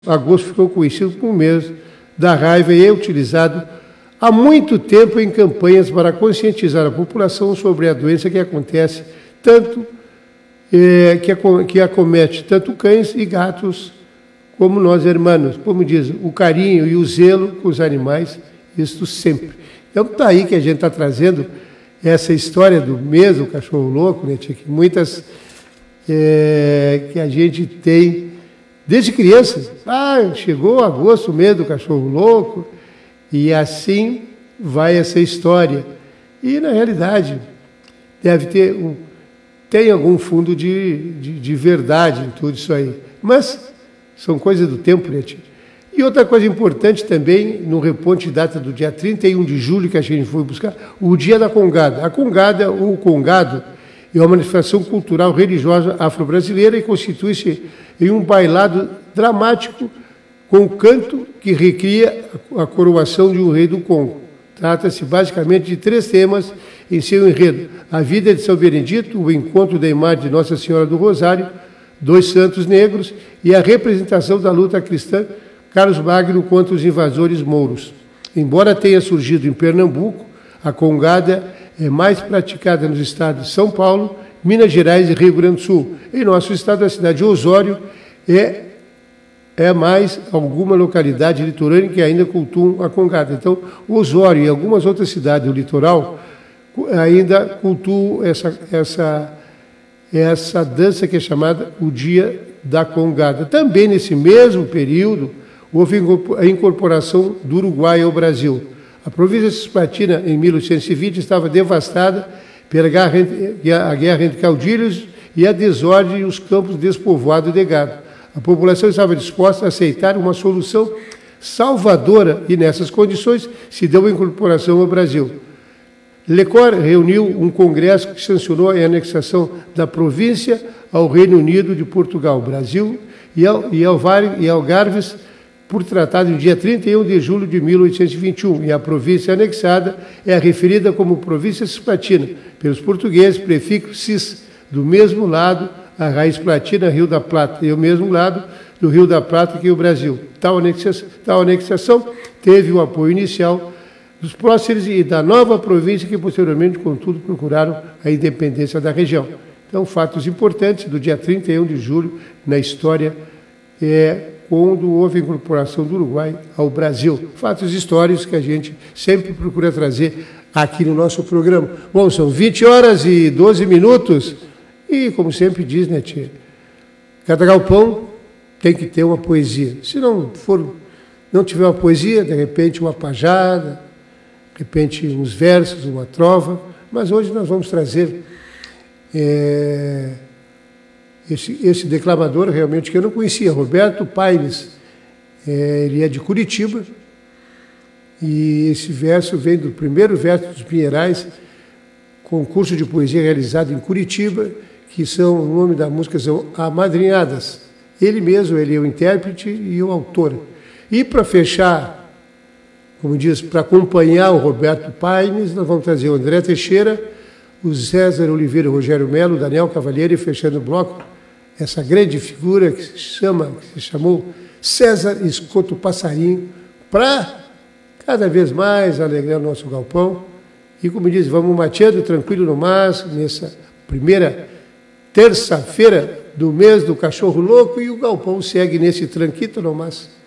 Agosto ficou conhecido como o mês da raiva e é utilizado há muito tempo em campanhas para conscientizar a população sobre a doença que acontece tanto que acomete tanto cães e gatos como nós humanos. Como diz, o carinho e o zelo com os animais, isso sempre. Então está aí que a gente está trazendo essa história do mês do cachorro louco, né, tia? Que muitas que a gente tem desde criança. Chegou agosto, o mês do cachorro louco, e assim vai essa história. E, na realidade, deve ter tem algum fundo de verdade em tudo isso aí. Mas são coisas do tempo, né, tia? E outra coisa importante também, no reponte de data do dia 31 de julho, que a gente foi buscar, o dia da congada. A congada, ou congado, é uma manifestação cultural religiosa afro-brasileira e constitui-se em um bailado dramático com canto que recria a coroação de um rei do Congo. Trata-se basicamente de 3 temas em seu enredo: a vida de São Benedito, o encontro da imagem de Nossa Senhora do Rosário, 2 santos negros e a representação da luta cristã Carlos Magno contra os invasores mouros. Embora tenha surgido em Pernambuco, a congada é mais praticada nos estados de São Paulo, Minas Gerais e Rio Grande do Sul. Em nosso estado, a cidade de Osório é mais alguma localidade litorânea que ainda cultuam a congada. Então, Osório e algumas outras cidades do litoral ainda cultuam essa dança que é chamada o Dia da Congada. Também nesse mesmo período, houve a incorporação do Uruguai ao Brasil. A província cisplatina, em 1820, estava devastada pela guerra entre caudilhos e a desordem e os campos despovoados de gado. A população estava disposta a aceitar uma solução salvadora e, nessas condições, se deu a incorporação ao Brasil. Lecor reuniu um congresso que sancionou a anexação da província ao Reino Unido de Portugal, Brasil e Algarves, por tratado no dia 31 de julho de 1821, e a província anexada é referida como província cisplatina, pelos portugueses, prefixo cis, do mesmo lado, a raiz platina, Rio da Plata, e o mesmo lado do Rio da Plata que o Brasil. Tal anexação teve o apoio inicial dos próceres e da nova província, que posteriormente, contudo, procuraram a independência da região. Então, fatos importantes do dia 31 de julho na história quando houve a incorporação do Uruguai ao Brasil. Fatos históricos que a gente sempre procura trazer aqui no nosso programa. Bom, são 20 horas e 12 minutos e, como sempre diz, né, tia? Cada galpão tem que ter uma poesia. Se não tiver uma poesia, de repente uma pajada, de repente uns versos, uma trova, mas hoje nós vamos trazer esse declamador realmente que eu não conhecia, Roberto Paines. Ele é de Curitiba e esse verso vem do primeiro verso dos Pinheirais, concurso de poesia realizado em Curitiba, que o nome da música são Amadrinhadas. Ele mesmo, ele é o intérprete e o autor. E para fechar, como diz, para acompanhar o Roberto Paines, nós vamos trazer o André Teixeira, o César Oliveira, o Rogério Melo, o Daniel Cavalheiro, e fechando o bloco, essa grande figura que se chamou César Escoto Passarinho, para cada vez mais alegrar o nosso galpão. E como diz, vamos mateando tranquilo no mar, nessa primeira terça-feira do mês do cachorro louco, e o galpão segue nesse tranquilo no mar.